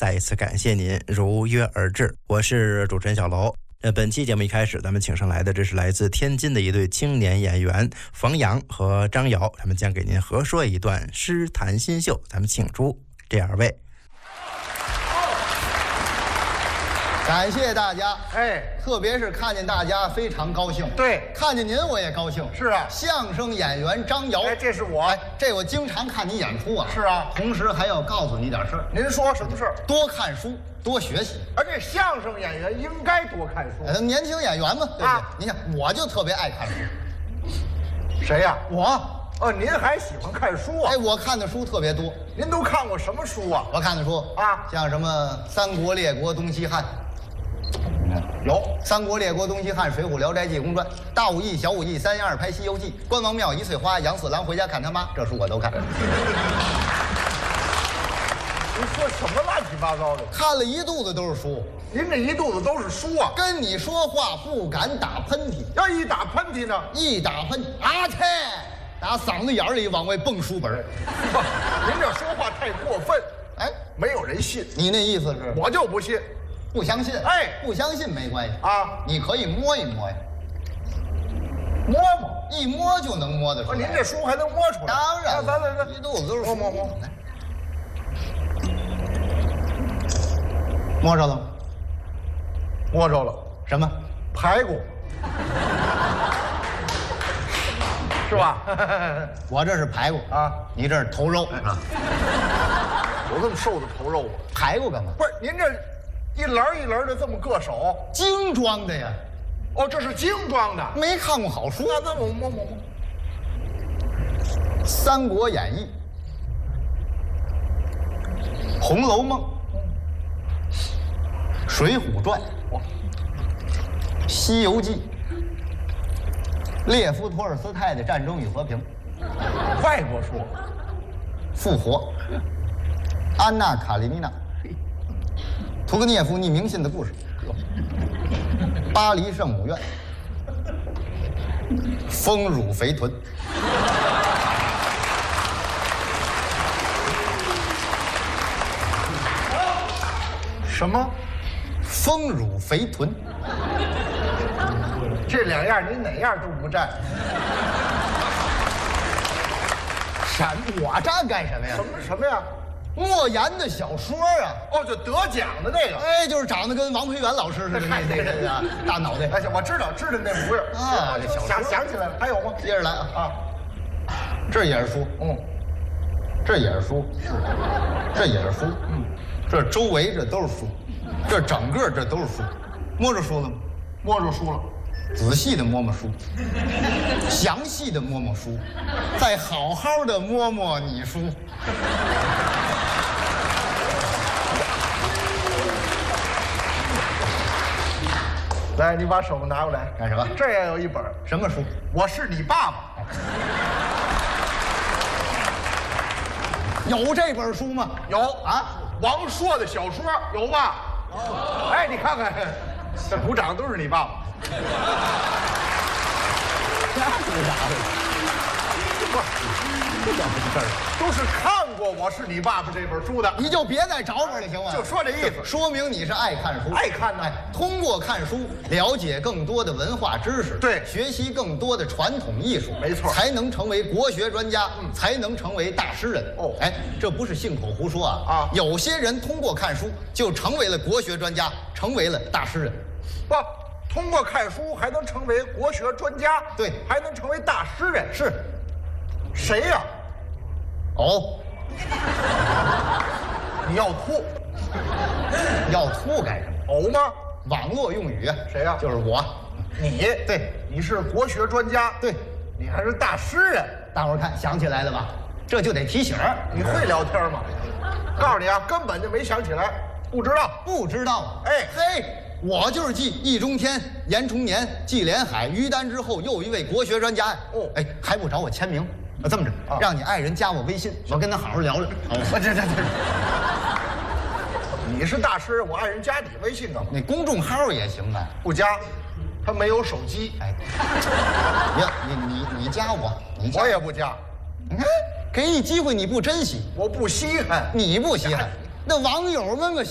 再一次感谢您如约而至，我是主持人小楼。本期节目一开始，咱们请上来的这是来自天津的一对青年演员冯阳和张瑶，他们将给您合说一段诗坛新秀，咱们请出这二位。 感谢大家，特别是看见大家非常高兴。 对， 看见您我也高兴。 是啊， 相声演员张瑶， 这是我。 这我经常看你演出啊。 是啊， 同时还要告诉你点事儿。 您说什么事儿？ 多看书，多学习。 而这相声演员应该多看书。 年轻演员嘛，对不对？你看，我就特别爱看书。 谁呀？ 我。 哦，您还喜欢看书啊？ 我看的书特别多。 您都看过什么书啊？ 我看的书啊， 像什么三国、列国、东西汉。 有三国、列国、东西汉、水浒、聊斋、济公传、大武艺、小武艺、3言2拍、西游记、关王庙、一岁花、杨四郎回家看他妈，这书我都看。 您说什么乱七八糟的？ 看了一肚子都是书。 您这一肚子都是书啊！ 跟你说话不敢打喷嚏， 要一打喷嚏呢？ 一打喷嚏啊切，打嗓子眼里往外蹦书本。 您这说话太过分，没有人信。 你那意思是？ 我就不信。 不相信？不相信没关系啊， 你可以摸一摸呀， 摸摸， 一摸就能摸得出来。 您这书还能摸出来？ 当然了， 来， 一肚子都是书。 摸， 摸着了吗？ 摸着了。 什么？ 排骨，是吧？ 我这是排骨啊， 你这是头肉啊。 有这么瘦的头肉吗？ 排骨干嘛？ 不是，您这一轮一轮的这么硌手， 精装的呀。 哦，这是精装的。 没看过好书。 那我摸。 《三国演义》《红楼梦》《水浒传》《西游记》列夫·托尔斯泰的《战争与和平》 外国书， 复活，安娜·卡列尼娜，屠格涅夫匿名信的故事，巴黎圣母院，丰乳肥臀。 什么？ 丰乳肥臀。 这两样您哪样都不占。 我占干什么呀？ 什么呀？ 莫言的小说啊！ 哦，就得奖的那个。 就是长得跟王培元老师似的那个啊，大脑袋。 我知道那模样啊。这小说想起来了，还有吗？ 接着来啊！这也是书，这也是书，这也是书，这周围这都是书，这整个这都是书。摸着书了吗？ 摸着书了。 仔细的摸摸书，详细的摸摸书，再好好的摸摸你书。 来，你把手拿过来。 干什么？ 这也有一本。 什么书？ 我是你爸爸。 有这本书吗？ 有啊，王朔的小说有吧？你看看，这鼓掌都是你爸爸。这叫什么事儿？都是看过《我是你爸爸》这本书的， 你就别再找本了，行吗？ 就说这意思， 说明你是爱看书， 爱看呢。 通过看书了解更多的文化知识， 对， 学习更多的传统艺术， 没错， 才能成为国学专家，才能成为大诗人。这不是信口胡说啊！有些人通过看书就成为了国学专家，成为了大诗人。 不。通过看书还能成为国学专家， 对， 还能成为大诗人。 是， 谁呀？你要吐？ 要吐干什么？ 吗？ 网络用语啊。 谁呀？ 就是我。 你？ 对， 你是国学专家。 对， 你还是大诗人。 大伙儿看，想起来了吧？这就得提醒。 你会聊天吗？告诉你啊，根本就没想起来，不知道。 不知道。我就是继易中天、严崇年、纪连海、于丹之后又一位国学专家。还不找我签名？这么着，让你爱人加我微信，我跟他好好聊聊。这， 你是大师，我爱人加你微信干嘛？ 那公众号也行啊。 不加，他没有手机。 你加我， 我也不加。 你看，给你机会你不珍惜， 我不稀罕， 你不稀罕，那网友们